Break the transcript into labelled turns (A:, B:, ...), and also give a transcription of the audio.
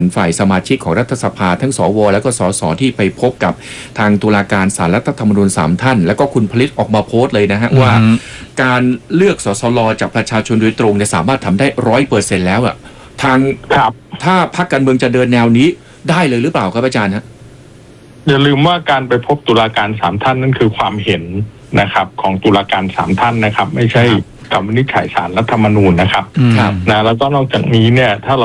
A: ฝ่ายสมาชิกของรัฐสภาทั้งสวและก็สสที่ไปพบกับทางตุลาการศาลรัฐธรรมนูญ3ท่านแล้วก็คุณผลิตออกมาโพสต์เลยนะฮะว่าการเลือกสสลจากประชาชนโดยตรงเนี่ยสามารถทำได้ 100% แล้วอ่ะทางถ้าพรรคการเมืองจะเดินแนวนี้ได้เลยหรือเปล่าครับอาจารย์ฮะ
B: อย่าลืมว่าการไปพบตุลาการ3ท่านนั่นคือความเห็นนะครับของตุลาการ3ท่านนะครับไม่ใช่คำวินิจฉัยศาลรัฐธรรมนูญนะครับนะแล้วก็นอกจากนี้เนี่ยถ้า